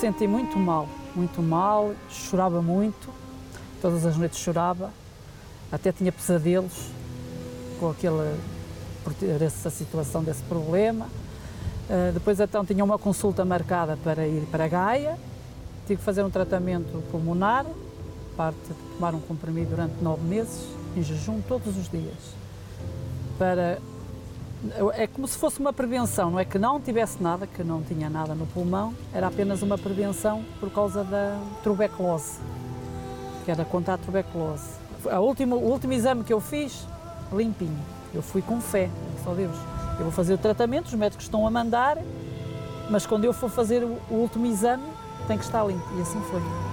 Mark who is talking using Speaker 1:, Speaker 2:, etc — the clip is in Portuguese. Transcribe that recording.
Speaker 1: senti muito mal, chorava muito, todas as noites chorava, até tinha pesadelos por ter essa situação desse problema. Depois então tinha uma consulta marcada para ir para Gaia, tive que fazer um tratamento pulmonar, parte de tomar um comprimido durante 9 meses, em jejum, todos os dias. É como se fosse uma prevenção, não é que não tivesse nada, que não tinha nada no pulmão, era apenas uma prevenção por causa da tuberculose, que era contra a tuberculose. O último exame que eu fiz, limpinho, eu fui com fé, só Deus. Eu vou fazer o tratamento, os médicos estão a mandar, mas quando eu for fazer o último exame, tem que estar limpo, e assim foi.